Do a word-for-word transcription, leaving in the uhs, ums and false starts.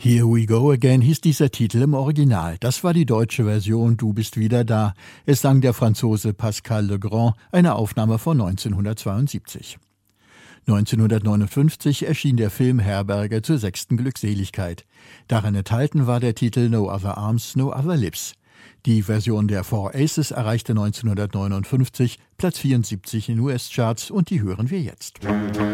Here We Go Again hieß dieser Titel im Original. Das war die deutsche Version Du bist wieder da. Es sang der Franzose Pascal Legrand, eine Aufnahme von neunzehnhundertzweiundsiebzig. neunzehnhundertneunundfünfzig erschien der Film Herberge zur sechsten Glückseligkeit. Darin enthalten war der Titel No Other Arms, No Other Lips. Die Version der Four Aces erreichte neunzehnhundertneunundfünfzig Platz vierundsiebzig in U S-Charts und die hören wir jetzt.